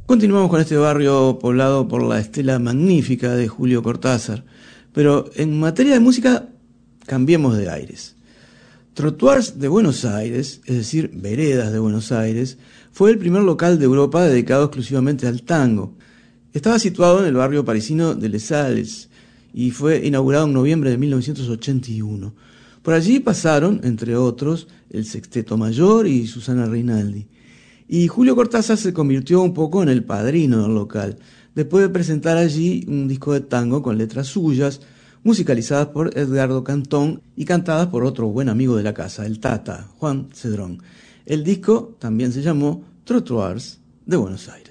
Continuamos con este barrio poblado por la estela magnífica de Julio Cortázar, pero en materia de música cambiemos de aires. Trottoirs de Buenos Aires, es decir, Veredas de Buenos Aires, fue el primer local de Europa dedicado exclusivamente al tango. Estaba situado en el barrio parisino de Les Halles y fue inaugurado en noviembre de 1981. Por allí pasaron, entre otros, el Sexteto Mayor y Susana Rinaldi. Y Julio Cortázar se convirtió un poco en el padrino del local, después de presentar allí un disco de tango con letras suyas, musicalizadas por Edgardo Cantón y cantadas por otro buen amigo de la casa, el Tata, Juan Cedrón. El disco también se llamó Trottoirs de Buenos Aires.